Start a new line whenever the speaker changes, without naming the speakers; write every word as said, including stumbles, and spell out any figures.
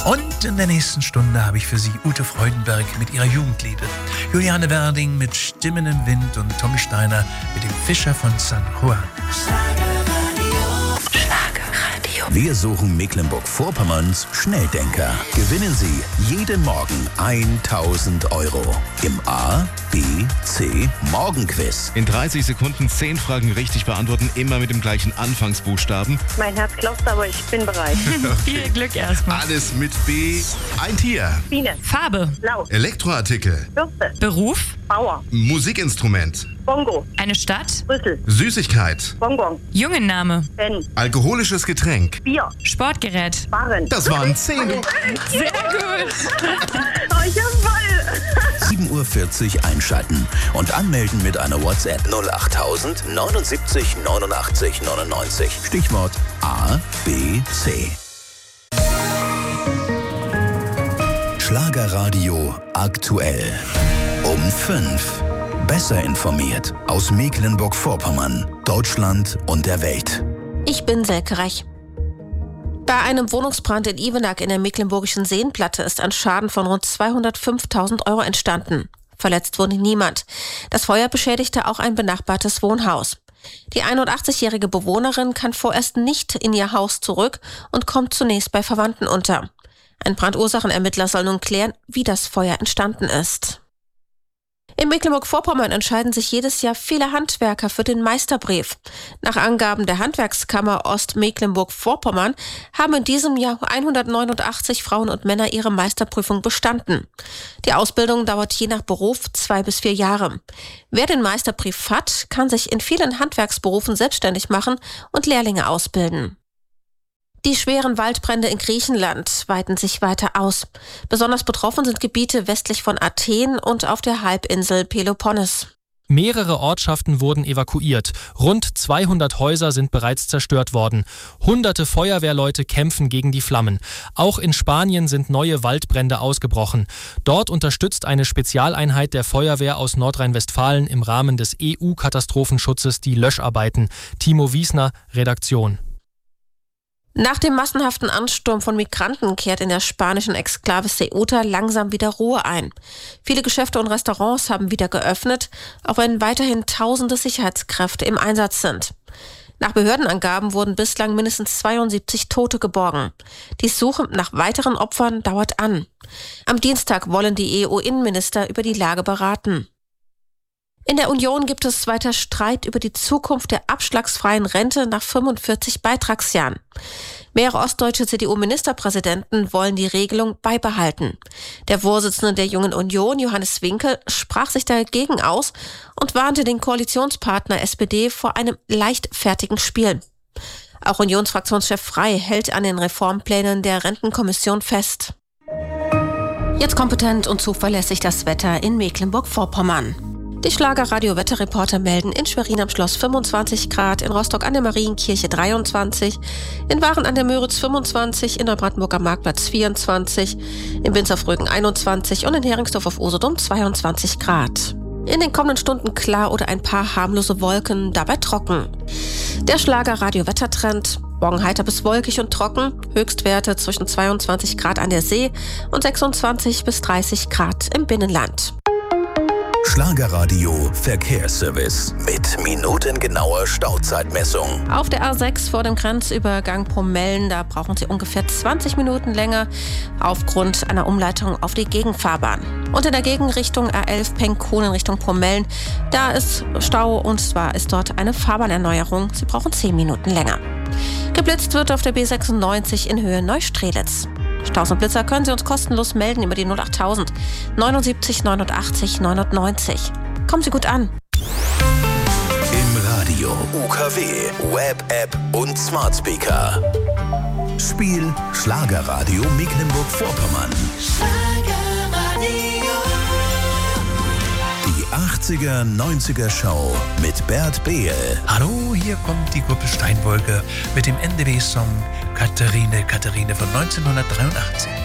Und in der nächsten Stunde habe ich für Sie Ute Freudenberg mit ihrer Jugendliebe, Juliane Werding mit Stimmen im Wind und Tommy Steiner mit dem Fischer von San Juan.
Wir suchen Mecklenburg-Vorpommerns Schnelldenker. Gewinnen Sie jeden Morgen tausend Euro im A, B, C Morgenquiz.
In dreißig Sekunden zehn Fragen richtig beantworten, immer mit dem gleichen Anfangsbuchstaben.
Mein Herz klopft, aber ich bin bereit.
Viel Glück erstmal.
Alles mit B. Ein Tier.
Biene.
Farbe.
Blau.
Elektroartikel.
Bürste.
Beruf.
Bauer.
Musikinstrument.
Bongo.
Eine Stadt.
Brüssel.
Süßigkeit.
Bonbon.
Jungenname.
Ben.
Alkoholisches Getränk.
Bier.
Sportgerät.
Barren.
Das waren zehn.
Sehr gut.
Oh, ich hab voll.
sieben Uhr vierzig einschalten und anmelden mit einer WhatsApp null acht tausend neunundsiebzig neunundachtzig neunundneunzig. Stichwort A, B, C. Schlagerradio aktuell. Um fünf. Besser informiert aus Mecklenburg-Vorpommern, Deutschland und der Welt.
Ich bin Selke Reich. Bei einem Wohnungsbrand in Ivenack in der mecklenburgischen Seenplatte ist ein Schaden von rund zweihundertfünftausend Euro entstanden. Verletzt wurde niemand. Das Feuer beschädigte auch ein benachbartes Wohnhaus. Die einundachtzigjährige Bewohnerin kann vorerst nicht in ihr Haus zurück und kommt zunächst bei Verwandten unter. Ein Brandursachenermittler soll nun klären, wie das Feuer entstanden ist. In Mecklenburg-Vorpommern entscheiden sich jedes Jahr viele Handwerker für den Meisterbrief. Nach Angaben der Handwerkskammer Ost-Mecklenburg-Vorpommern haben in diesem Jahr hundertneunundachtzig Frauen und Männer ihre Meisterprüfung bestanden. Die Ausbildung dauert je nach Beruf zwei bis vier Jahre. Wer den Meisterbrief hat, kann sich in vielen Handwerksberufen selbstständig machen und Lehrlinge ausbilden. Die schweren Waldbrände in Griechenland weiten sich weiter aus. Besonders betroffen sind Gebiete westlich von Athen und auf der Halbinsel Peloponnes.
Mehrere Ortschaften wurden evakuiert. Rund zweihundert Häuser sind bereits zerstört worden. Hunderte Feuerwehrleute kämpfen gegen die Flammen. Auch in Spanien sind neue Waldbrände ausgebrochen. Dort unterstützt eine Spezialeinheit der Feuerwehr aus Nordrhein-Westfalen im Rahmen des E U-Katastrophenschutzes die Löscharbeiten. Timo Wiesner, Redaktion.
Nach dem massenhaften Ansturm von Migranten kehrt in der spanischen Exklave Ceuta langsam wieder Ruhe ein. Viele Geschäfte und Restaurants haben wieder geöffnet, auch wenn weiterhin tausende Sicherheitskräfte im Einsatz sind. Nach Behördenangaben wurden bislang mindestens zweiundsiebzig Tote geborgen. Die Suche nach weiteren Opfern dauert an. Am Dienstag wollen die E U-Innenminister über die Lage beraten. In der Union gibt es weiter Streit über die Zukunft der abschlagsfreien Rente nach fünfundvierzig Beitragsjahren. Mehrere ostdeutsche C D U-Ministerpräsidenten wollen die Regelung beibehalten. Der Vorsitzende der Jungen Union, Johannes Winkel, sprach sich dagegen aus und warnte den Koalitionspartner S P D vor einem leichtfertigen Spiel. Auch Unionsfraktionschef Frey hält an den Reformplänen der Rentenkommission fest. Jetzt kompetent und zuverlässig das Wetter in Mecklenburg-Vorpommern. Die Schlagerradio-Wetterreporter melden in Schwerin am Schloss fünfundzwanzig Grad, in Rostock an der Marienkirche dreiundzwanzig, in Waren an der Müritz fünfundzwanzig, in Neubrandenburg am Marktplatz vierundzwanzig, in Binz auf Rügen einundzwanzig und in Heringsdorf auf Usedom zweiundzwanzig Grad. In den kommenden Stunden klar oder ein paar harmlose Wolken, dabei trocken. Der Schlagerradio-Wettertrend: morgen heiter bis wolkig und trocken, Höchstwerte zwischen zweiundzwanzig Grad an der See und sechsundzwanzig bis dreißig Grad im Binnenland.
Schlagerradio Verkehrsservice mit minutengenauer Stauzeitmessung.
Auf der A sechs vor dem Grenzübergang Promellen, da brauchen Sie ungefähr zwanzig Minuten länger aufgrund einer Umleitung auf die Gegenfahrbahn. Und in der Gegenrichtung A elf Penkonen Richtung Promellen, da ist Stau und zwar ist dort eine Fahrbahnerneuerung. Sie brauchen zehn Minuten länger. Geblitzt wird auf der B sechsundneunzig in Höhe Neustrelitz. Staus und Blitzer können Sie uns kostenlos melden über die null acht tausend neunundsiebzig neunundachtzig neunundneunzig. Kommen Sie gut an.
Im Radio, U K W, Web, App und Smart Speaker. Spiel Schlagerradio Mecklenburg-Vorpommern. Die achtziger, neunziger Show mit Bert Behl.
Hallo, hier kommt die Gruppe Steinwolke mit dem N D W-Song Katharine, Katharine von neunzehnhundertdreiundachtzig.